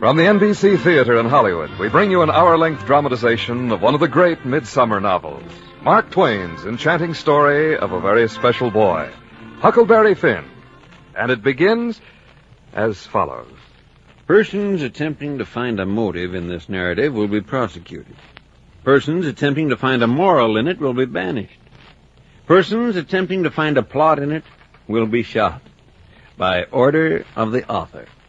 From the NBC Theater in Hollywood, we bring you an hour-length dramatization of one of the great midsummer novels, Mark Twain's enchanting story of a very special boy, Huckleberry Finn. And it begins as follows. Persons attempting to find a motive in this narrative will be prosecuted. Persons attempting to find a moral in it will be banished. Persons attempting to find a plot in it will be shot by order of the author.